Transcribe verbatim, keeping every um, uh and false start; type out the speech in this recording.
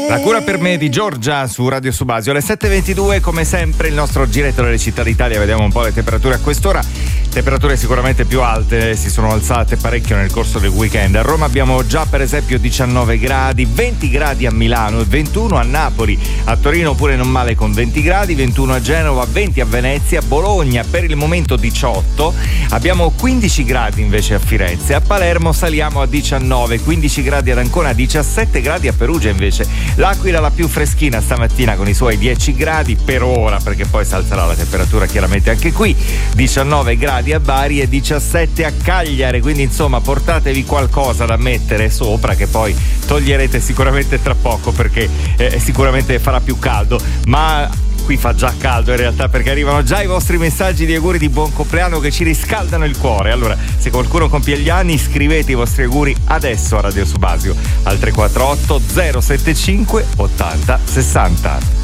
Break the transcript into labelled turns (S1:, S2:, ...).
S1: La cura per me di Giorgia su Radio Subasio. Alle sette e ventidue, come sempre, il nostro giretto delle città d'Italia. Vediamo un po' le temperature a quest'ora. Temperature sicuramente più alte, si sono alzate parecchio nel corso del weekend. A Roma abbiamo già per esempio diciannove gradi, venti gradi a Milano e ventuno a Napoli. A Torino pure non male con venti gradi, ventuno a Genova, venti a Venezia, Bologna per il momento diciotto. Abbiamo quindici gradi invece a Firenze. A Palermo saliamo a diciannove, quindici gradi ad Ancona, diciassette gradi a Perugia invece. L'Aquila la più freschina stamattina con i suoi dieci gradi per ora, perché poi si alzerà la temperatura chiaramente anche qui. diciannove gradi a Bari e diciassette a Cagliari, quindi insomma portatevi qualcosa da mettere sopra che poi toglierete sicuramente tra poco, perché eh, sicuramente farà più caldo, ma qui fa già caldo in realtà, perché arrivano già i vostri messaggi di auguri di buon compleanno che ci riscaldano il cuore. Allora, se qualcuno compie gli anni, scrivete i vostri auguri adesso a Radio Subasio al tre quattro otto zero sette cinque ottanta sessanta.